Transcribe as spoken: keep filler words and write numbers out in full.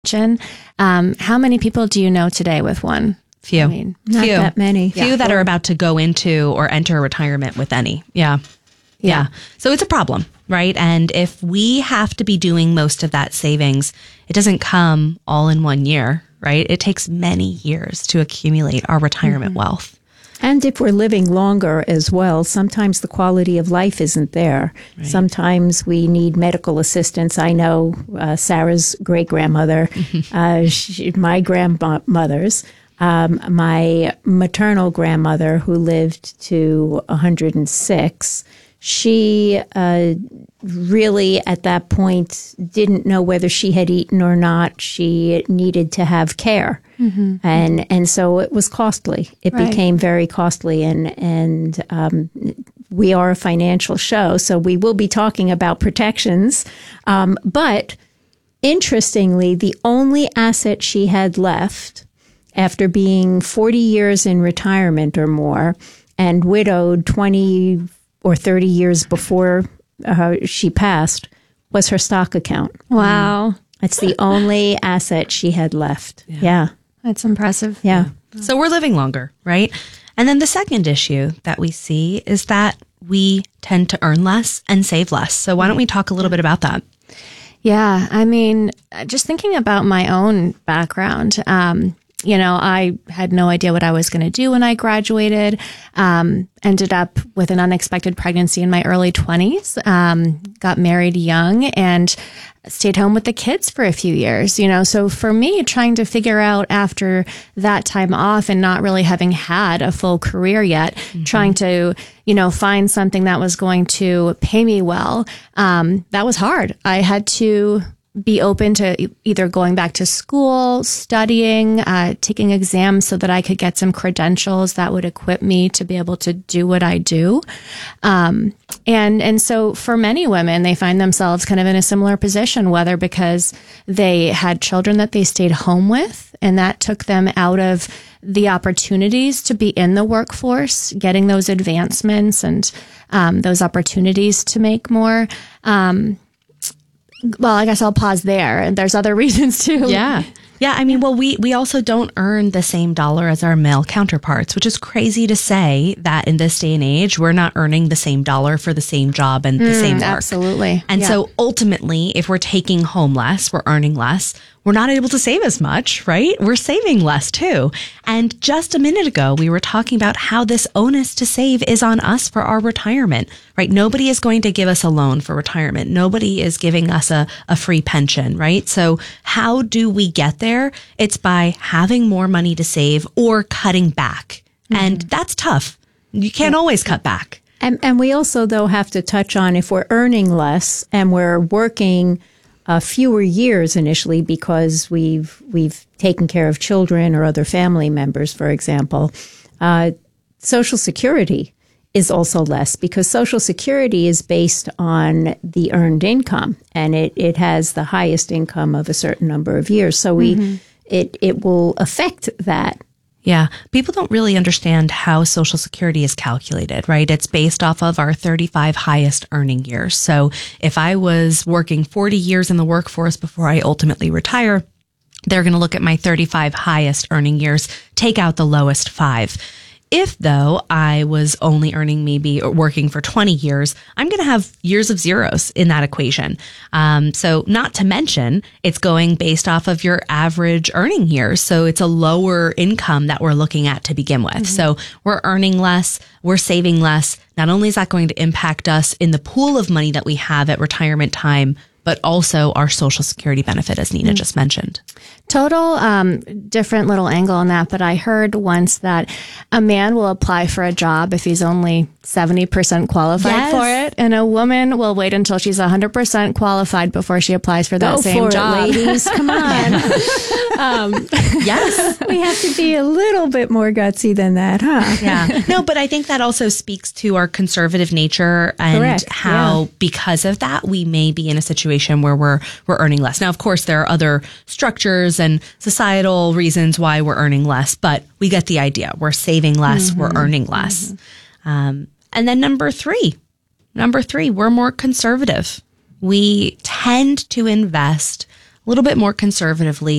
Um, how many people do you know today with one? Few. I mean, not Few. that many. Few Yeah. that are about to go into or enter retirement with any. Yeah. Yeah. Yeah. So it's a problem, right? And if we have to be doing most of that savings, it doesn't come all in one year, right? It takes many years to accumulate our retirement Mm-hmm. wealth. And if we're living longer as well, sometimes the quality of life isn't there. Right. Sometimes we need medical assistance. I know uh, Sarah's great grandmother, uh, she, my grandmother's, um, my maternal grandmother who lived to one hundred six. She uh, really, at that point, didn't know whether she had eaten or not. She needed to have care, mm-hmm. and and so it was costly. It Right. became very costly, and and um, we are a financial show, so we will be talking about protections. Um, but interestingly, the only asset she had left after being forty years in retirement or more, and widowed twenty or thirty years before uh, she passed, was her stock account. Wow. It's the only asset she had left. Yeah. Yeah. That's impressive. yeah. So we're living longer, right? And then the second issue that we see is that we tend to earn less and save less. So why don't we talk a little bit about that? Yeah. I mean, just thinking about my own background, um, you know, I had no idea what I was going to do when I graduated, um, ended up with an unexpected pregnancy in my early twenties, um, got married young and stayed home with the kids for a few years, you know. So for me, trying to figure out after that time off and not really having had a full career yet, mm-hmm. trying to, you know, find something that was going to pay me well, um, that was hard. I had to be open to either going back to school, studying, uh, taking exams so that I could get some credentials that would equip me to be able to do what I do. Um, and, and so for many women, they find themselves kind of in a similar position, whether because they had children that they stayed home with and that took them out of the opportunities to be in the workforce, getting those advancements and, um, those opportunities to make more, um, well, I guess I'll pause there. And there's other reasons too. Yeah. Yeah. I mean, well, we, we also don't earn the same dollar as our male counterparts, which is crazy to say that in this day and age, we're not earning the same dollar for the same job and the Mm, same work. absolutely. And Yeah. so ultimately, if we're taking home less, we're earning less, we're not able to save as much, right? We're saving less too. And just a minute ago, we were talking about how this onus to save is on us for our retirement, right? Nobody is going to give us a loan for retirement. Nobody is giving us a, a free pension, right? So how do we get there? It's by having more money to save or cutting back. Mm-hmm. And that's tough. You can't yeah. always cut back. And, and we also, though, have to touch on if we're earning less and we're working uh, fewer years initially because we've we've taken care of children or other family members, for example, uh, Social Security is also less because Social Security is based on the earned income and it, it has the highest income of a certain number of years. So we mm-hmm. it it will affect that. Yeah. People don't really understand how Social Security is calculated, right? It's based off of our thirty-five highest earning years. So if I was working forty years in the workforce before I ultimately retire, they're going to look at my thirty-five highest earning years, take out the lowest five. If, though, I was only earning maybe or working for twenty years, I'm going to have years of zeros in that equation. Um, so not to mention, it's going based off of your average earning years. So it's a lower income that we're looking at to begin with. Mm-hmm. So we're earning less, we're saving less. Not only is that going to impact us in the pool of money that we have at retirement time, but also our Social Security benefit, as Nina mm-hmm. just mentioned. Total um, different little angle on that, but I heard once that a man will apply for a job if he's only seventy percent qualified yes. for it, and a woman will wait until she's one hundred percent qualified before she applies for that Go same for job. It, ladies, come on. um, yes. We have to be a little bit more gutsy than that, huh? Yeah. No, but I think that also speaks to our conservative nature and Correct. how, yeah. because of that, we may be in a situation where we're we're earning less. Now, of course, there are other structures and societal reasons why we're earning less, but we get the idea. We're saving less, mm-hmm. we're earning less. Mm-hmm. Um, and then number three, number three, we're more conservative. We tend to invest a little bit more conservatively